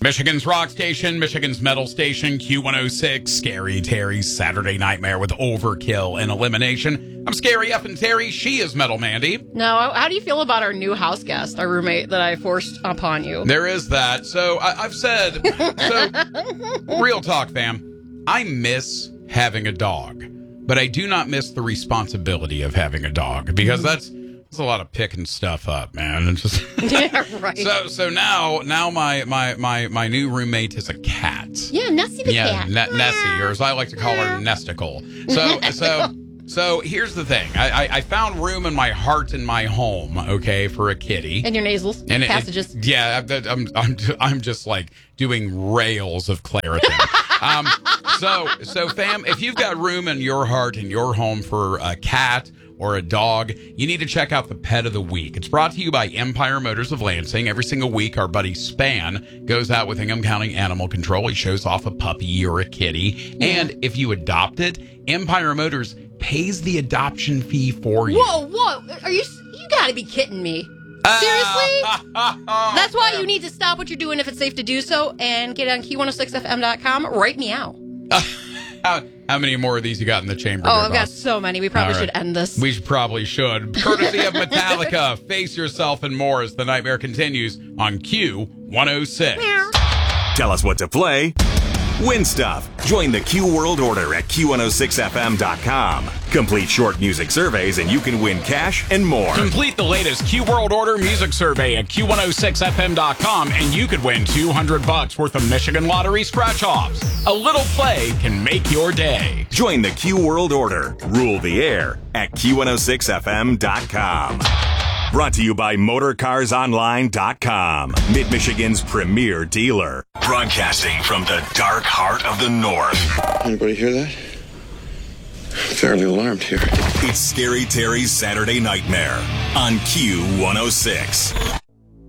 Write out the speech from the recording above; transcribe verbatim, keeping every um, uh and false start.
Michigan's rock station, Michigan's metal station, Q one oh six, Scary Terry's Saturday Nightmare with Overkill and Elimination. I'm Scary effing Terry. She is Metal Mandy. Now, how do you feel about our new house guest, our roommate that I forced upon you? There is that. So I, I've said, so real talk, fam. I miss having a dog, but I do not miss the responsibility of having a dog because that's It's a lot of picking stuff up, man. It's just yeah, right. So, so now, now my my my my new roommate is a cat. Yeah, Nessie the yeah, cat. Ne- Nessie, or as I like to call her, Nesticle. So, so, so here's the thing. I, I I found room in my heart in my home, okay, for a kitty. And your nasal and passages. It, yeah, I'm I'm I'm just like doing rails of Claritin. um, so so fam, if you've got room in your heart in your home for a cat or a dog, you need to check out the Pet of the Week. It's brought to you by Empire Motors of Lansing. Every single week, our buddy Span goes out with Ingham County Animal Control. He shows off a puppy or a kitty. Yeah. And if you adopt it, Empire Motors pays the adoption fee for you. Whoa, whoa. Are you, you gotta be kidding me. Seriously? That's why you need to stop what you're doing if it's safe to do so and get on Q one oh six F M dot com right meow. How, how many more of these you got in the chamber? Oh, there, I've got boss? so many. We probably All should right. end this. We probably should. Courtesy of Metallica, Face Yourself and More as the nightmare continues on Q one oh six. Meow. Tell us what to play. Win stuff. Join the Q World Order at Q one oh six F M dot com. Complete short music surveys and you can win cash and more. Complete the latest Q World Order music survey at Q one oh six F M dot com and you could win two hundred bucks worth of Michigan Lottery scratch-offs. A little play can make your day. Join the Q World Order. Rule the air at Q one oh six F M dot com. Brought to you by Motor Cars Online dot com, Mid-Michigan's premier dealer. Broadcasting from the dark heart of the North. Anybody hear that? Fairly alarmed here. It's Scary Terry's Saturday Nightmare on Q one oh six.